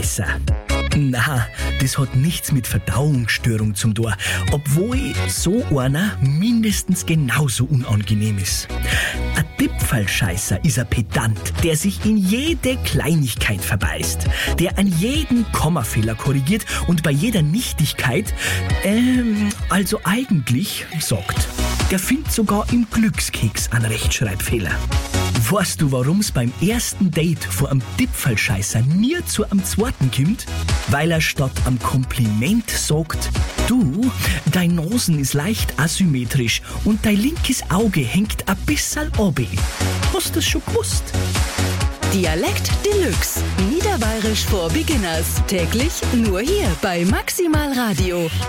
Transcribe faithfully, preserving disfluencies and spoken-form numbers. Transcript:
Na, das hat nichts mit Verdauungsstörung zum tun, obwohl so einer mindestens genauso unangenehm ist. Ein Diepfallscheißer ist ein Pedant, der sich in jede Kleinigkeit verbeißt, der an jeden Kommafehler korrigiert und bei jeder Nichtigkeit, ähm, also eigentlich sagt, der findet sogar im Glückskeks einen Rechtschreibfehler. Weißt du, warum's beim ersten Date vor einem Diepfallscheißer nie zu einem zweiten kommt? Weil er statt am Kompliment sagt, du, dein Nosen ist leicht asymmetrisch und dein linkes Auge hängt ein bisschen oben. Hast du das schon gewusst? Dialekt Deluxe. Niederbayerisch for Beginners. Täglich nur hier bei Maximal Radio.